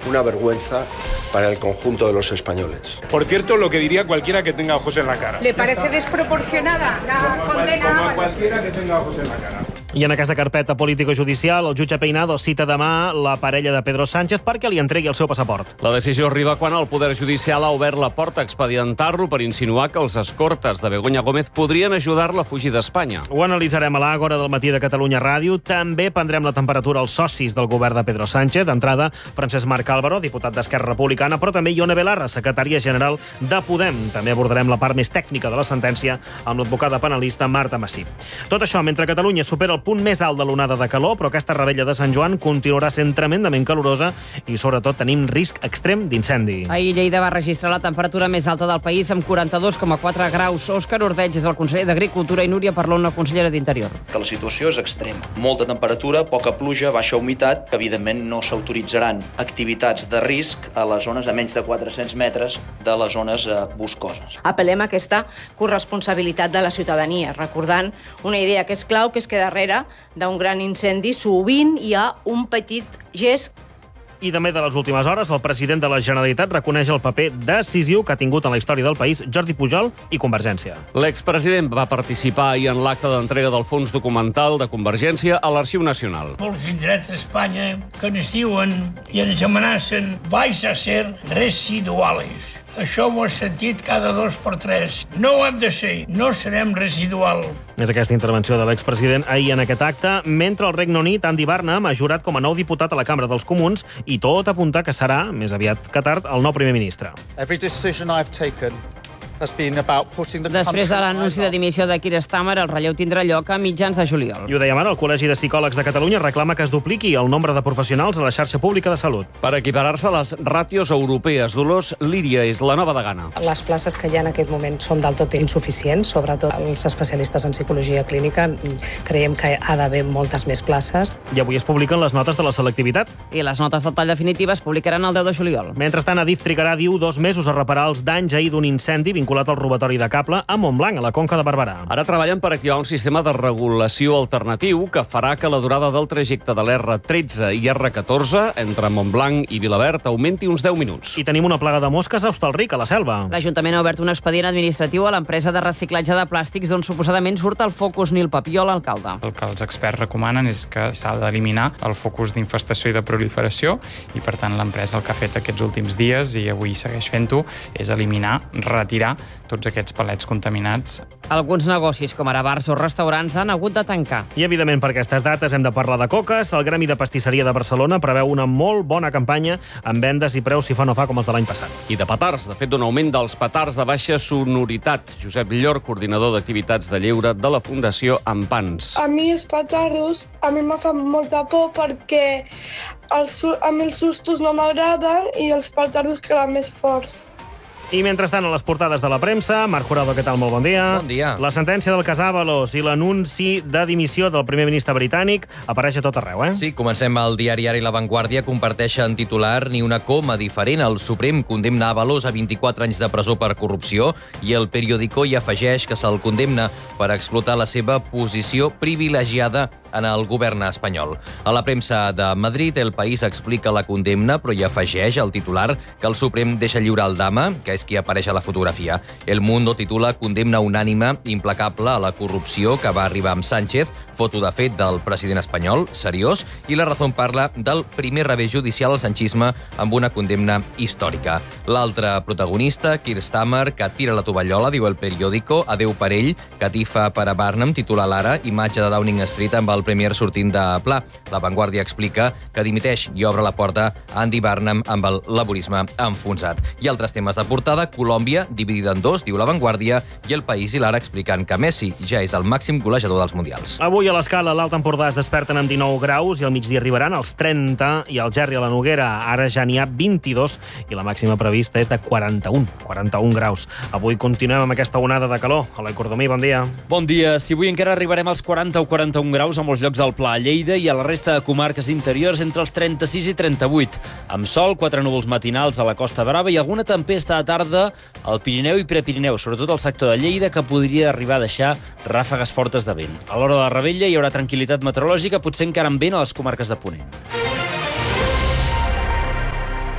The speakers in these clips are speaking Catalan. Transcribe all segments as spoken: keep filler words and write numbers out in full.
una vergüenza para el conjunto de los españoles. Por cierto, lo que diría cualquiera que tenga ojos en la cara. ¿Le parece desproporcionada la condena? Como a cualquiera que tenga ojos en la cara. I en aquesta carpeta político-judicial, el jutge Peinado cita demà la parella de Pedro Sánchez perquè li entregui el seu passaport. La decisió arriba quan el Poder Judicial ha obert la porta a expedientar-lo per insinuar que els escortes de Begoña Gómez podrien ajudar-la a fugir d'Espanya. Ho analitzarem a l'Àgora del matí de Catalunya Ràdio. També prendrem la temperatura als socis del govern de Pedro Sánchez. D'entrada, Francesc Marc Álvaro, diputat d'Esquerra Republicana, però també Ione Belarra, secretària general de Podem. També abordarem la part més tècnica de la sentència amb l'advocada penalista Marta Massí. Tot això mentre Catalunya supera el punt més alt de l'onada de calor, però aquesta rebella de Sant Joan continuarà sent tremendament calorosa i, sobretot, tenim risc extrem d'incendi. Ahir Lleida va registrar la temperatura més alta del país amb quaranta-dos coma quatre graus. Òscar Ordeig és el conseller d'Agricultura i Núria Parlon, la consellera d'Interior. Que la situació és extrema. Molta temperatura, poca pluja, baixa humitat. Evidentment no s'autoritzaran activitats de risc a les zones a menys de quatre-cents metres de les zones eh, boscoses. Apel·lem a aquesta corresponsabilitat de la ciutadania, recordant una idea que és clau, que és que darrere d'un gran incendi sovint hi ha un petit gest. I també de les últimes hores, el president de la Generalitat reconeix el paper decisiu que ha tingut en la història del país Jordi Pujol i Convergència. L'expresident va participar ahir en l'acte d'entrega del fons documental de Convergència a l'Arxiu Nacional. Molts indrets d'Espanya que ens diuen i ens amenacen vais a ser residuales. Això ho has sentit cada dos per tres. No ho hem de ser, no serem residual. És aquesta intervenció de l'expresident ahir en aquest acte, mentre el Regne Unit, Andy Burnham, ha jurat com a nou diputat a la Cambra dels Comuns i tot apunta que serà, més aviat que tard, el nou primer ministre. Every decision I've taken has been about putting the Després de l'anunci de dimissió de Keir Starmer, el relleu tindrà lloc a mitjans de juliol. I ho dèiem ara, el Col·legi de Psicòlegs de Catalunya reclama que es dupliqui el nombre de professionals a la xarxa pública de salut. Per equiparar-se a les ràtios europees, Dolors Líria és la nova degana. Les places que hi ha en aquest moment són del tot insuficients, sobretot els especialistes en psicologia clínica. Creiem que ha d'haver moltes més places. I avui es publiquen les notes de la selectivitat. I les notes del tall definitiva es publicaran el deu de juliol. Mentrestant, Adif trigarà, diu, dos mesos a reparar els danys ahir d'un incendi vinculat al robatori de cable a Montblanc, a la Conca de Barberà. Ara treballen per activar un sistema de regulació alternatiu que farà que la durada del trajecte de l'erre tretze i erre catorze entre Montblanc i Vilaverd augmenti uns deu minuts. I tenim una plaga de mosques a Hostalric, a la Selva. L'Ajuntament ha obert un expedient administratiu a l'empresa de reciclatge de plàstics d'on suposadament surt el focus Nil Papiol, alcalde. El que els experts recomanen és que s'ha d'eliminar el focus d'infestació i de proliferació i, per tant, l'empresa el que ha fet aquests últims dies i avui segueix fent-ho és eliminar, retirar tots aquests palets contaminats. Alguns negocis, com ara bars o restaurants, han hagut de tancar. I, evidentment, per aquestes dates hem de parlar de coques. El Gremi de Pastisseria de Barcelona preveu una molt bona campanya amb vendes i preus si fa no fa com els de l'any passat. I de petards, de fet, d'un augment dels petards de baixa sonoritat. Josep Llor, coordinador d'activitats de lleure de la Fundació Ampans. A mi els petardos, a mi me fan molta por perquè els, a mi els sustos no m'agraden i els petardos queden més forts. I mentrestant, a les portades de la premsa, Marc Jurado, què tal? Molt bon dia. Bon dia. La sentència del cas Ábalos i l'anunci de dimissió del primer ministre britànic apareix a tot arreu, eh? Sí, comencem al diari Ara i La Vanguardia. Comparteixen titular ni una coma diferent. El Suprem condemna Ábalos a vint-i-quatre anys de presó per corrupció i el Periódico hi afegeix que se'l condemna per explotar la seva posició privilegiada en el govern espanyol. A la premsa de Madrid, El País explica la condemna, però hi afegeix el titular que el Suprem deixa lliure el Dama, que és qui apareix a la fotografia. El Mundo titula condemna unànime implacable a la corrupció que va arribar amb Sánchez, foto de fet del president espanyol, seriós, i La Razón parla del primer revés judicial al sanchisme amb una condemna històrica. L'altre protagonista, Keir Starmer, que tira la tovallola, diu El Periódico, adeu per ell, catifa per a Burnham, titula l'Ara, imatge de Downing Street amb el Premier sortint de pla. La Vanguardia explica que dimiteix i obre la porta a Andy Burnham amb el laborisme enfonsat. I altres temes de portada, Colòmbia, dividida en dos, diu La Vanguardia, i El País i l'Ara explicant que Messi ja és el màxim golejador dels Mundials. Avui a l'Escala, l'Alt Empordà es desperten amb dinou graus i al migdia arribaran als trenta, i al Gerri, a la Noguera, ara ja n'hi ha vint-i-dos i la màxima prevista és de quaranta-un, quaranta-un graus. Avui continuem amb aquesta onada de calor. Hola, Cordomí, bon dia. Bon dia. Si avui encara arribarem als quaranta o quaranta-un graus a molts llocs del Pla, a Lleida i a la resta de comarques interiors entre els trenta-sis i trenta-vuit. Amb sol, quatre núvols matinals a la Costa Brava i alguna tempesta a tarda al Pirineu i Prepirineu, sobretot al sector de Lleida, que podria arribar a deixar ràfegues fortes de vent. A l'hora de la revetlla hi haurà tranquil·litat meteorològica, potser encara amb vent a les comarques de Ponent.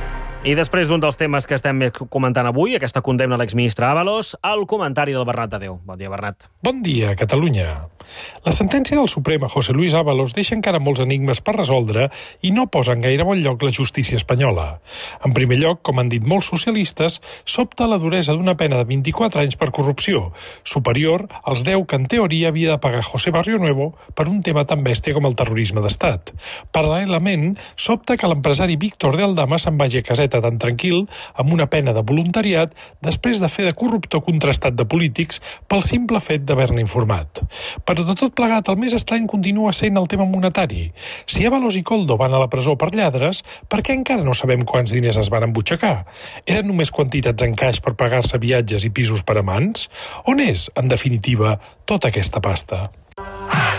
I després d'un dels temes que estem comentant avui, aquesta condemna a l'exministre Ábalos, el comentari del Bernat Tadeu. Bon dia, Bernat. Bon dia, Catalunya. La sentència del Suprem a José Luis Ábalos deixa encara molts enigmes per resoldre i no posa en gaire bon lloc la justícia espanyola. En primer lloc, com han dit molts socialistes, sobta la duresa d'una pena de vint-i-quatre anys per corrupció, superior als deu que en teoria havia de pagar José Barrionuevo per un tema tan bèstia com el terrorisme d'estat. Paral·lelament, sobta que l'empresari Víctor de Aldama se'n vagi a caseta tan tranquil amb una pena de voluntariat després de fer de corruptor contrastat de polítics pel simple fet d'haver-ne informat. Però de tot plegat, el més estrany continua sent el tema monetari. Si Ábalos i Koldo van a la presó per lladres, per què encara no sabem quants diners es van embutxacar? Eren només quantitats en caix per pagar-se viatges i pisos per amants? On és, en definitiva, tota aquesta pasta?